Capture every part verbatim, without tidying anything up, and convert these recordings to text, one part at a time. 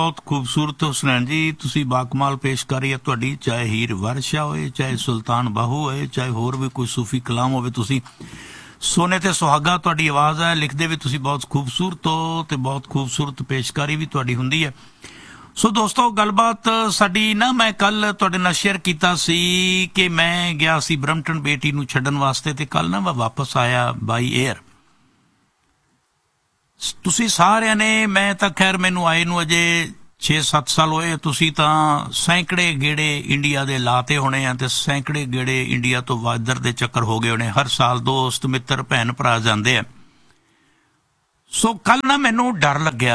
बहुत खूबसूरत हुसनैन जी, तुसी बाकमाल पेशकारी है तुहाडी, चाहे हीर वर्षा होए, चाहे सुल्तान बाहू होए, चाहे होर भी कोई सूफी कलाम होवे, तुसी सोने ते सुहागा तुहाडी आवाज़ है, लिखदे भी तुसी बहुत खूबसूरत हो ते बहुत खूबसूरत पेशकारी भी तुहाडी हुंदी है। सो दोस्तों गलबात साडी ना, मैं कल तुहाडे नाल शेयर कीता सी कि मैं गया सी ब्रम्पटन बेटी नूं छड्डण वास्ते, ते कल ना मैं वापस आया बाई एयर। तुसी सारिਆਂ ने, मैं तो खैर मैनू आए नूं अजे छे सत्त साल होए, तुसी तां सैकड़े गेड़े इंडिया दे लाते होने हैं ते सैकड़े गेड़े इंडिया तो वादर दे चक्कर हो गए होने, हर साल दोस्त मित्र भैन भरा जांदे आ। सो कल ना मैनू डर लग्या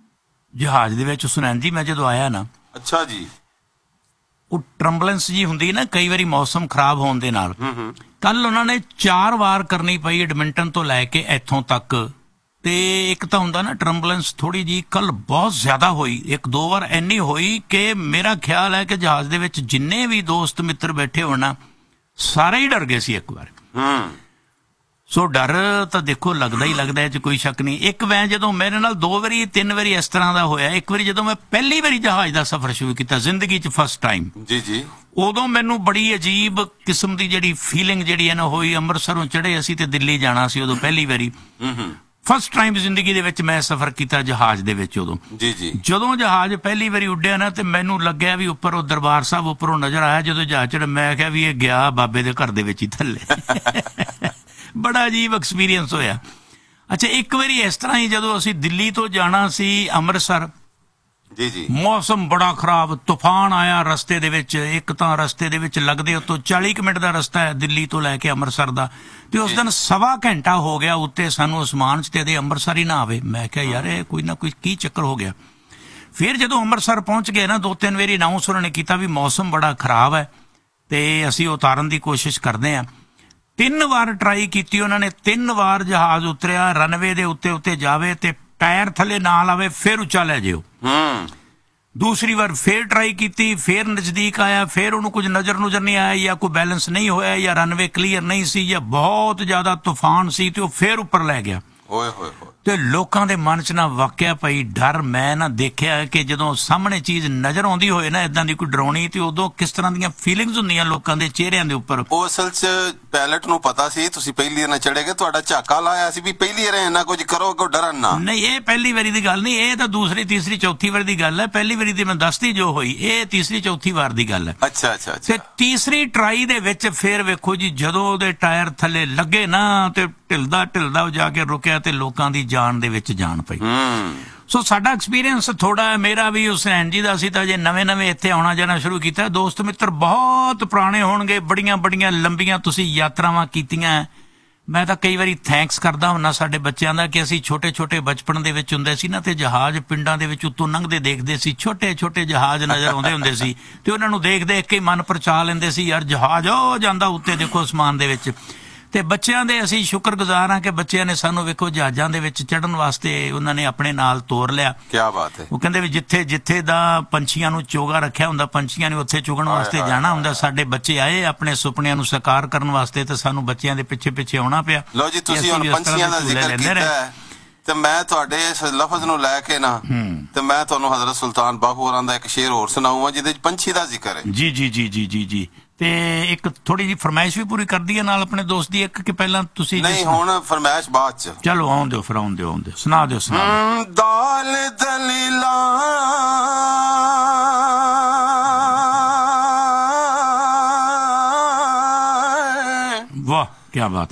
जहाज दे विच हुसनैन जी, मैं जदों आया ना, अच्छा जी, वो ट्रंबलेंस जी हुंदी ना कई बारी मौसम खराब होने दे नाल, कल उन्होंने चार वार करनी पई एडमिंटन तो लैके इत्थों तक। ते एक तो हुंदा ना ट्रंबलेंस थोड़ी जी, कल बहुत ज्यादा हुई, एक दो बार इन्नी हुई कि मेरा ख्याल है कि जहाज दे विच जिन्ने भी दोस्त मित्र बैठे होना सारे ही डर गए सी एक बार। सो डर तो देखो लगदा ही लगदा है, कोई शक नहीं। एक मैं जदों मेरे नाल दो बारी तीन बारी इस तरह का होया, एक बारी जदों मैं पहली बारी जहाज का सफर शुरू किया जिंदगी च फर्स्ट टाइम, जी जी, उदों मैनू बड़ी अजीब किस्म की जिहड़ी फीलिंग जिहड़ी है ना हुई। अमृतसरों चढ़े असी ते दिल्ली जाना सी उदों पहली बारी, फस्ट टाइम जिंदगी दे विच मैं सफर किया जहाज दे विच। उदों जी जी, जदों जहाज पहली बारी उड्डिया ना ते मैनू लग्या भी उपर वो दरबार साहब उपरों नजर आया जदों जहाज चढ़, मैं क्या भी ये गया बाबे दे घर दे विच ही थल्ले। बड़ा अजीब एक्सपीरियंस होया। अच्छा एक बारी इस तरह ही जदों असी दिल्ली तो जाना सी अमृतसर, जी जी, मौसम बड़ा खराब, तूफान आया रस्ते दे विच। एक तां रस्ते दे विच लगदे उत्तों चाली मिनट का रस्ता है दिल्ली तो लैके अमृतसर का, ते उस दिन सवा घंटा हो गया उत्ते सानू आसमान च, ते अमृतसर ही ना आवे। मैं क्या यार ये कोई ना कोई की चक्कर हो गया। फिर जदों अमृतसर पहुंच गए ना, दो तीन बारी अनाउंस उन्होंने किया भी मौसम बड़ा खराब है ते असी उतारन की कोशिश करते हैं। तीन बार ट्राई की उन्होंने, तीन बार जहाज उतरिया रनवे दे उत्ते उत्ते जावे ते टायर थले ना आवे, फिर उच्चा लै जाओ। दूसरी बार फिर ट्राई की, फिर नजदीक आया, फिर उन्होंने कुछ नजर नजर नहीं आया, या कोई बैलेंस नहीं होया, या रनवे क्लीयर नहीं सी, या बहुत ज्यादा तूफान सी, तो फिर उपर लै गया। ओए होए होए। ते लोकां दे मन च ना वाकया पई डर। मैं ना देखिया कि जदों सामने चीज नजर आउंदी होए ना इदां दी कोई डराउणी, ते उदों किस तरह दीयां फीलिंग्स हुंदियां लोकां दे चेहरिਆਂ दे उपर। ਉਹ ਅਸਲ 'ਚ ਪਾਇਲਟ ਨੂੰ ਪਤਾ ਸੀ ਤੁਸੀਂ ਪਹਿਲੀ ਵਾਰ ਚੜੇਗੇ, ਤੁਹਾਡਾ ਝਾਕਾ ਲਾਇਆ ਸੀ ਵੀ ਪਹਿਲੀ ਵਾਰ ਇੰਨਾ ਕੁਝ ਕਰੋ ਕੋ ਡਰਨ ਨਾ। ਨਹੀਂ ਇਹ ਪਹਿਲੀ ਵਾਰੀ ਦੀ ਗੱਲ ਨਹੀਂ, ਇਹ ਤਾਂ ਦੂਸਰੀ ਤੀਸਰੀ ਚੌਥੀ ਵਾਰ ਦੀ ਗੱਲ ਹੈ। ਪਹਿਲੀ ਵਾਰੀ ਦੀ ਮੈਂ ਦੱਸਦੀ ਜੋ ਹੋਈ, ਇਹ ਤੀਸਰੀ ਚੌਥੀ ਵਾਰ ਦੀ ਗੱਲ ਹੈ। ਅੱਛਾ ਅੱਛਾ ਅੱਛਾ। ਤੇ ਤੀਸਰੀ ਟਰਾਈ ਦੇ ਵਿੱਚ ਫਿਰ ਵੇਖੋ ਜੀ, ਜਦੋਂ ਉਹਦੇ ਟਾਇਰ ਥੱਲੇ ਲੱਗੇ ਨਾ ਤੇ ਢਿਲਦਾ ਢਿਲਦਾ ਉਹ ਜਾ ਕੇ ਰੁਕਿਆ ਤੇ ਲੋਕਾਂ ਦੀ ਜਾਨ ਦੇ ਵਿੱਚ ਜਾਨ ਪਈ। ਸੋ ਸਾਡਾ ਐਕਸਪੀਰੀਅੰਸ ਥੋੜਾ ਮੇਰਾ ਵੀ ਹੁਸੈਨ ਜੀ ਦਾ ਸੀ, ਤਾਂ ਜੇ ਨਵੇਂ ਨਵੇਂ ਇੱਥੇ ਆਉਣਾ ਜਾਣਾ ਸ਼ੁਰੂ ਕੀਤਾ। ਦੋਸਤ ਮਿੱਤਰ ਬਹੁਤ ਪੁਰਾਣੇ ਹੋਣਗੇ, ਬੜੀਆਂ ਬੜੀਆਂ ਲੰਬੀਆਂ ਤੁਸੀਂ ਯਾਤਰਾਵਾਂ ਕੀਤੀਆਂ। ਮੈਂ ਤਾਂ ਕਈ ਵਾਰੀ ਥੈਂਕਸ ਕਰਦਾ ਹੁੰਦਾ ਸਾਡੇ ਬੱਚਿਆਂ ਦਾ ਕਿ ਅਸੀਂ ਛੋਟੇ ਛੋਟੇ ਬਚਪਨ ਦੇ ਵਿੱਚ ਹੁੰਦੇ ਸੀ ਨਾ, ਤੇ ਜਹਾਜ਼ ਪਿੰਡਾਂ ਦੇ ਵਿੱਚ ਉੱਤੋਂ ਲੰਘਦੇ ਦੇਖਦੇ ਸੀ, ਛੋਟੇ ਛੋਟੇ ਜਹਾਜ਼ ਨਜ਼ਰ ਆਉਂਦੇ ਹੁੰਦੇ ਸੀ, ਤੇ ਉਹਨਾਂ ਨੂੰ ਦੇਖ ਦੇਖ ਕੇ ਮਨ ਪਰਚਾ ਲੈਂਦੇ ਸੀ, ਯਾਰ ਜਹਾਜ਼ ਉਹ ਜਾਂਦਾ ਉੱਤੇ ਦੇਖੋ ਅਸਮਾਨ ਦੇ ਵਿੱਚ। ਤੇ ਬੱਚਿਆਂ ਦੇ ਅਸੀਂ ਸ਼ੁਕਰਗੁਜ਼ਾਰ ਹਾਂ ਕਿ ਬੱਚਿਆਂ ਨੇ ਸਾਨੂੰ ਵੇਖੋ ਜਹਾਜ਼ਾਂ ਦੇ ਵਿੱਚ ਚੜ੍ਹਨ ਵਾਸਤੇ ਉਹਨਾਂ ਨੇ ਆਪਣੇ ਨਾਲ ਤੋਰ ਲਿਆ। ਕੀ ਬਾਤ ਹੈ। ਉਹ ਕਹਿੰਦੇ ਵੀ ਜਿੱਥੇ ਜਿੱਥੇ ਦਾ ਪੰਛੀਆਂ ਨੂੰ ਚੋਗਾ ਰੱਖਿਆ ਹੁੰਦਾ, ਪੰਛੀਆਂ ਨੇ ਉੱਥੇ ਚੁਗਣ ਵਾਸਤੇ ਜਾਣਾ ਹੁੰਦਾ। ਸਾਡੇ ਬੱਚੇ ਆਏ ਆਪਣੇ ਸੁਪਨਿਆਂ ਨੂੰ ਸਾਕਾਰ ਕਰਨ ਵਾਸਤੇ, ਤੇ ਸਾਨੂੰ ਬੱਚਿਆਂ ਦੇ ਪਿੱਛੇ ਪਿੱਛੇ ਆਉਣਾ ਪਿਆ। ਲਓ ਜੀ, ਤੁਸੀਂ ਹੁਣ ਪੰਛੀਆਂ ਦਾ ਜ਼ਿਕਰ ਕੀਤਾ ਤੇ ਮੈਂ ਤੁਹਾਡੇ ਇਸ ਲਫ਼ਜ਼ ਨੂੰ ਲੈ ਕੇ ਨਾ, ਤੇ ਮੈਂ ਤੁਹਾਨੂੰ ਹਜ਼ਰਤ ਸੁਲਤਾਨ ਬਾਹੂ ਹੋਰਾਂ ਦਾ ਇੱਕ ਸ਼ੇਰ ਹੋਰ ਸੁਣਾਊਂਗਾ ਜਿਹਦੇ ਚ ਪੰਛੀ ਦਾ ਜ਼ਿਕਰ ਹੈ। ਜੀ ਜੀ ਜੀ ਜੀ ਜੀ ਜੀ। ਤੇ ਇੱਕ ਥੋੜੀ ਜਿਹੀ ਫਰਮਾਇਸ਼ ਵੀ ਪੂਰੀ ਕਰਦੀ ਹੈ ਨਾਲ ਆਪਣੇ ਦੋਸਤ ਦੀ, ਇੱਕ ਕਿ ਪਹਿਲਾਂ ਤੁਸੀਂ ਨਹੀਂ, ਹੁਣ ਫਰਮਾਇਸ਼ ਬਾਅਦ ਚ। ਚਲੋ ਆਉਣ ਦਿਓ, ਫਿਰ ਆਉਣ ਦਿਓ, ਆਉਣ ਦਿਓ, ਸੁਣਾ ਦਿਓ ਸੁਣਾ। ਦਾਲ ਦਲੀਲਾ ਵਾਹ ਕੀ ਬਾਤ।